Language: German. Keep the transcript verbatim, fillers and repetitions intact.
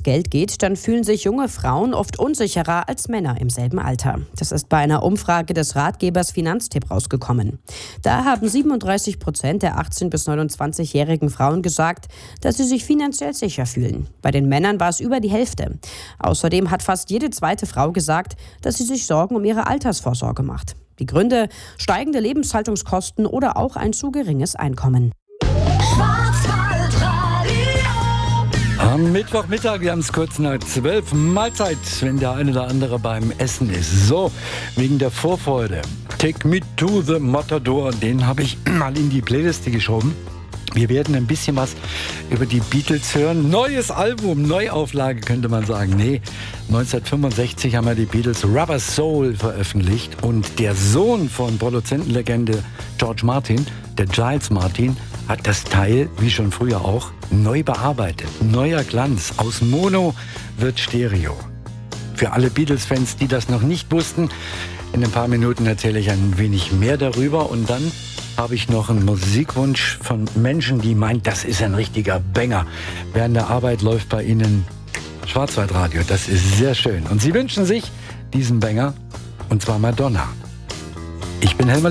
ums Geld geht, dann fühlen sich junge Frauen oft unsicherer als Männer im selben Alter. Das ist bei einer Umfrage des Ratgebers Finanztipp rausgekommen. Da haben siebenunddreißig Prozent der achtzehn- bis neunundzwanzigjährigen Frauen gesagt, dass sie sich finanziell sicher fühlen. Bei den Männern war es über die Hälfte. Außerdem hat fast jede zweite Frau gesagt, dass sie sich Sorgen um ihre Altersvorsorge macht. Die Gründe: steigende Lebenshaltungskosten oder auch ein zu geringes Einkommen. Am Mittwochmittag, wir haben es kurz nach zwölf, Mahlzeit, wenn der eine oder andere beim Essen ist. So, wegen der Vorfreude. Take Me to the Matador, den habe ich mal in die Playliste geschoben. Wir werden ein bisschen was über die Beatles hören. Neues Album, Neuauflage könnte man sagen. Nee, neunzehnhundertfünfundsechzig haben ja die Beatles Rubber Soul veröffentlicht. Und der Sohn von Produzentenlegende George Martin, der Giles Martin, hat das Teil, wie schon früher auch, neu bearbeitet. Neuer Glanz. Aus Mono wird Stereo. Für alle Beatles-Fans, die das noch nicht wussten, in ein paar Minuten erzähle ich ein wenig mehr darüber. Und dann habe ich noch einen Musikwunsch von Menschen, die meinen, das ist ein richtiger Banger. Während der Arbeit läuft bei ihnen Schwarzwaldradio. Das ist sehr schön. Und sie wünschen sich diesen Banger, und zwar Madonna. Ich bin Helmer